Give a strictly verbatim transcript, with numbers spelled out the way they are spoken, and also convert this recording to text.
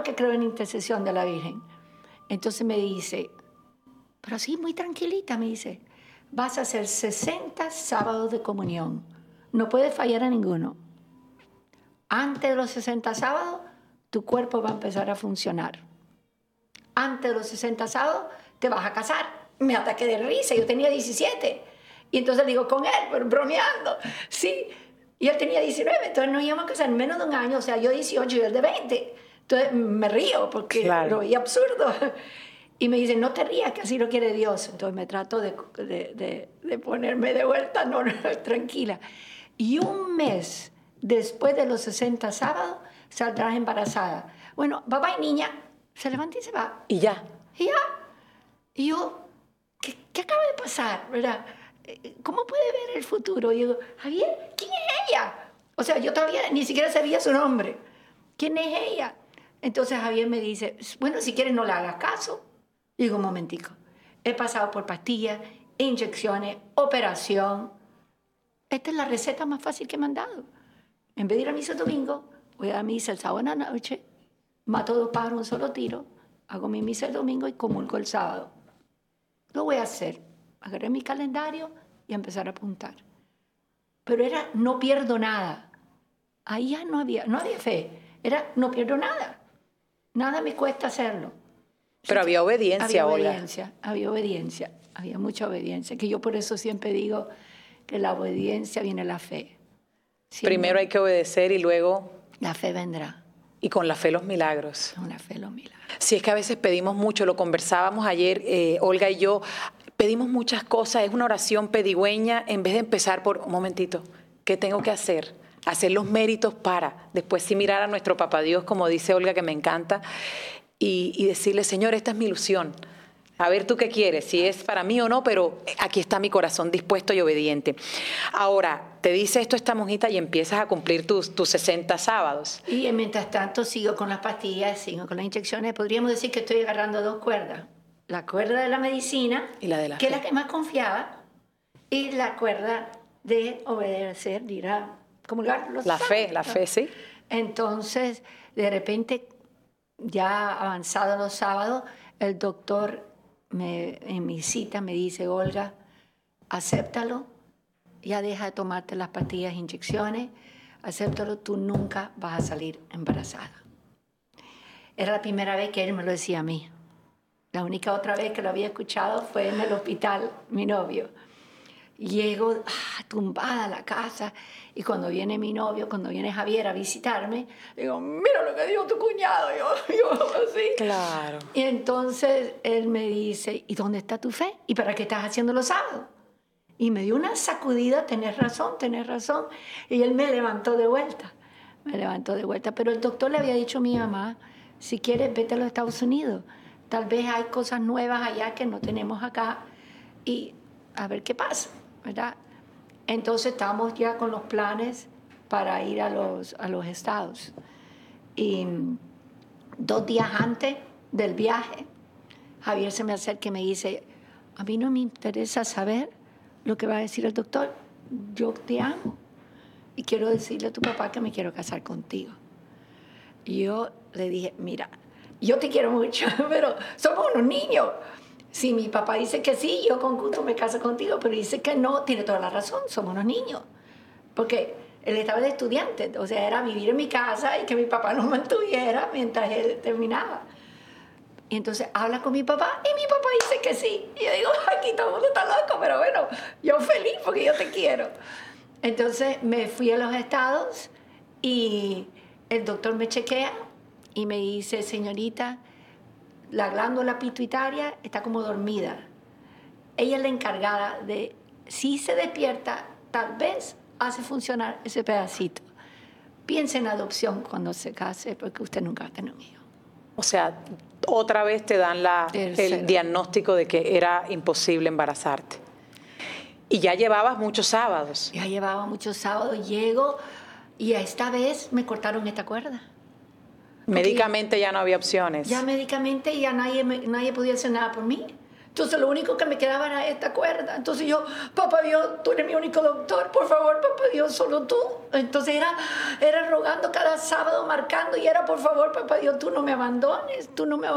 que creo en la intercesión de la Virgen. Entonces me dice, pero así muy tranquilita, me dice, vas a hacer sesenta sábados de comunión. No puedes fallar a ninguno. Antes de los sesenta sábados, tu cuerpo va a empezar a funcionar. Antes de los sesenta sábados, te vas a casar. Me ataqué de risa, yo tenía diecisiete. Y entonces le digo, con él, pero bromeando. Sí, y él tenía diecinueve, entonces nos íbamos a casar en menos de un año, o sea, yo dieciocho y él de veinte. Entonces me río porque claro. Lo veía absurdo. Y me dice, no te rías, que así lo quiere Dios. Entonces me trato de, de, de, de ponerme de vuelta, no, no, tranquila. Y un mes después de los sesenta sábados, saldrás embarazada. Bueno, papá y niña, se levanta y se va. Y ya. Y ya. Y yo, ¿qué, qué acaba de pasar? ¿Verdad? ¿Cómo puede ver el futuro? Y yo, Javier, ¿quién es ella? O sea, yo todavía ni siquiera sabía su nombre. ¿Quién es ella? Entonces Javier me dice, bueno, si quieres no le hagas caso. Y digo, un momentico, he pasado por pastillas, inyecciones, operación. Esta es la receta más fácil que me han dado. En vez de ir a misa el domingo, voy a misa el sábado en la noche, mato dos pájaros en un solo tiro, hago mi misa el domingo y comulgo el sábado. Lo voy a hacer. Agarré mi calendario y a empezar a apuntar. Pero era, no pierdo nada. Ahí ya no había, no había fe. Era, no pierdo nada. Nada me cuesta hacerlo. Pero había obediencia, había Olga. obediencia, había obediencia, había mucha obediencia. Que yo por eso siempre digo que la obediencia viene la fe. Siempre. Primero hay que obedecer y luego... La fe vendrá. Y con la fe los milagros. Con la fe los milagros. Sí, es que a veces pedimos mucho, lo conversábamos ayer, eh, Olga y yo, pedimos muchas cosas, es una oración pedigüeña, en vez de empezar por, un momentito, ¿qué tengo que hacer? Hacer los méritos para, después sí mirar a nuestro Papá Dios, como dice Olga, que me encanta, y, y decirle, Señor, esta es mi ilusión. A ver tú qué quieres, si es para mí o no, pero aquí está mi corazón dispuesto y obediente. Ahora, te dice esto esta monjita y empiezas a cumplir tus, tus sesenta sábados. Y mientras tanto sigo con las pastillas, sigo con las inyecciones. Podríamos decir que estoy agarrando dos cuerdas. La cuerda de la medicina, y la de la que fe. es la que más confiaba, y la cuerda de obedecer, de ir a comulgar los La sábados. fe, la fe, sí. Entonces, de repente, ya avanzados los sábados, el doctor me, en mi cita me dice, Olga, acéptalo, ya deja de tomarte las pastillas e inyecciones, acéptalo, tú nunca vas a salir embarazada. Era la primera vez que él me lo decía a mí. La única otra vez que lo había escuchado fue en el hospital, mi novio. Llego ah, tumbada a la casa y cuando viene mi novio, cuando viene Javier a visitarme, digo, mira lo que dijo tu cuñado, yo, yo así. Claro. Y entonces él me dice, ¿y dónde está tu fe? ¿Y para qué estás haciendo los sábados? Y me dio una sacudida, tenés razón, tenés razón. Y él me levantó de vuelta, me levantó de vuelta. Pero el doctor le había dicho a mi mamá, si quieres, vete a los Estados Unidos. Tal vez hay cosas nuevas allá que no tenemos acá y a ver qué pasa, ¿verdad? Entonces estamos ya con los planes para ir a los, a los estados. Y dos días antes del viaje, Javier se me acerca y me dice, a mí no me interesa saber lo que va a decir el doctor, yo te amo y quiero decirle a tu papá que me quiero casar contigo. Y yo le dije, mira, yo te quiero mucho, pero somos unos niños. Si mi papá dice que sí, yo con gusto me caso contigo, pero dice que no, tiene toda la razón, somos unos niños. Porque él estaba de estudiante, o sea, era vivir en mi casa y que mi papá nos mantuviera mientras él terminaba. Y entonces habla con mi papá y mi papá dice que sí. Y yo digo, aquí todo el mundo está loco, pero bueno, yo feliz porque yo te quiero. Entonces me fui a los estados y el doctor me chequea y me dice, señorita, la glándula pituitaria está como dormida. Ella es la encargada de, si se despierta, tal vez hace funcionar ese pedacito. Piense en adopción cuando se case, porque usted nunca va a tener un hijo. O sea, otra vez te dan la, el diagnóstico de que era imposible embarazarte. Y ya llevabas muchos sábados. Ya llevaba muchos sábados, llego y esta vez me cortaron esta cuerda. Médicamente ya no había opciones. Ya médicamente ya nadie, nadie podía hacer nada por mí. Entonces lo único que me quedaba era esta cuerda. Entonces yo, papá Dios, tú eres mi único doctor, por favor, papá Dios, solo tú. Entonces era, era rogando cada sábado, marcando, y era, por favor, papá Dios, tú no me abandones, tú no me abandones.